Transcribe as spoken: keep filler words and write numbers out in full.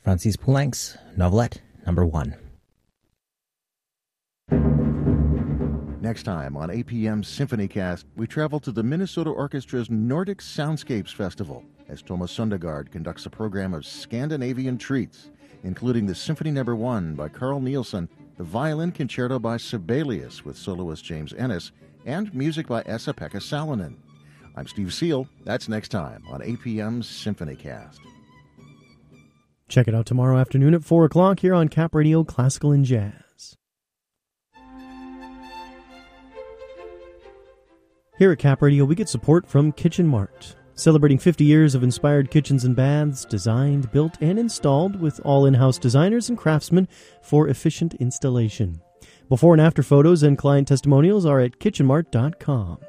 Francis Poulenc's Novelette number one. Next time on A P M SymphonyCast, we travel to the Minnesota Orchestra's Nordic Soundscapes Festival as Thomas Sundergaard conducts a program of Scandinavian treats, including the Symphony number one by Carl Nielsen, the Violin Concerto by Sibelius with soloist James Ennis, and music by Esa-Pekka Salonen. I'm Steve Seal. That's next time on A P M SymphonyCast. Check it out tomorrow afternoon at four o'clock here on Cap Radio Classical and Jazz. Here at Cap Radio, we get support from Kitchen Mart, celebrating fifty years of inspired kitchens and baths, designed, built, and installed with all in-house designers and craftsmen for efficient installation. Before and after photos and client testimonials are at kitchen mart dot com.